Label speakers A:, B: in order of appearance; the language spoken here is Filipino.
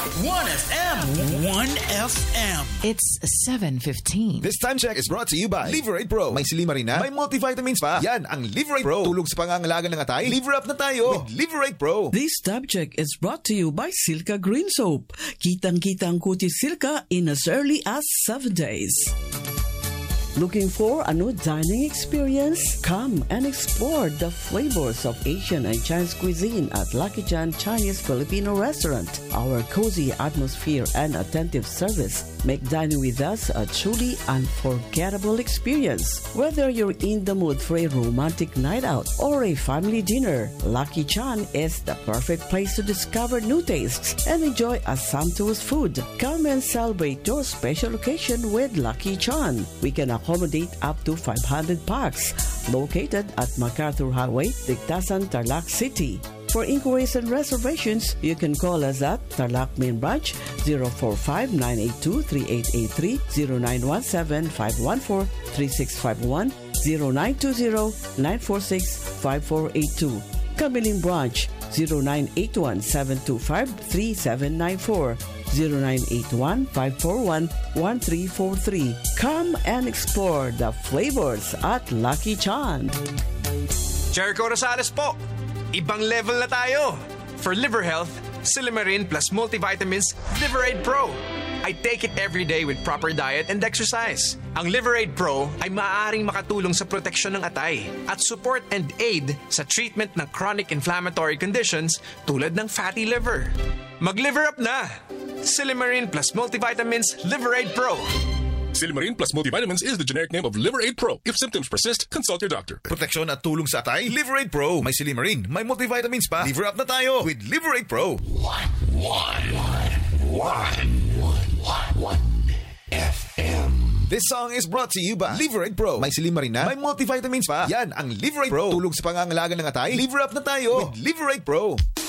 A: 1FM. 1FM.
B: It's 7:15.
C: This time check is brought to you by Liverade Pro. May silimarin na, may multivitamins pa. Yan ang Liverade Pro. Tulong sa pangangalaga ng atay. Liver up na tayo with Liverade Pro.
D: This time check is brought to you by Silka Green Soap. Kitang-kita ang kutis Silka in as early as 7 days. Looking for a new dining experience? Come and explore the flavors of Asian and Chinese cuisine at Lucky Chan Chinese Filipino Restaurant. Our cozy atmosphere and attentive service make dining with us a truly unforgettable experience. Whether you're in the mood for a romantic night out or a family dinner, Lucky Chan is the perfect place to discover new tastes and enjoy a sumptuous food. Come and celebrate your special occasion with Lucky Chan. We can accommodate up to 500 packs. Located at MacArthur Highway, Tigtasan, Tarlac City. For inquiries and reservations, you can call us at Tarlac Main Branch 045-982-3883, 0917-514-3651, 0920-946-5482. Kamiling Branch 0981-725-3794, 0981-541-1343. Come and explore the flavors at Lucky Chan.
E: Jericho Rosales po. Ibang level na tayo. For liver health, Silimarin plus multivitamins Liverade Pro. I take it every day with proper diet and exercise. Ang Liverade Pro ay maaaring makatulong sa proteksyon ng atay at support and aid sa treatment ng chronic inflammatory conditions tulad ng fatty liver. Mag-liver up na! Silimarin plus multivitamins Liverade Pro.
F: Silimarin plus multivitamins is the generic name of Liverade Pro. If symptoms persist, consult your doctor.
C: Proteksyon at tulong sa atay, Liverade Pro. May silimarin, may multivitamins pa. Liver up na tayo with Liverade Pro.
A: 1 FM.
C: This song is brought to you by Liverade Pro. May silimarin na, may multivitamins pa. Yan ang Liverade Pro. Tulong sa pangangalaga ng atay. Liver up na tayo with Liverade Pro.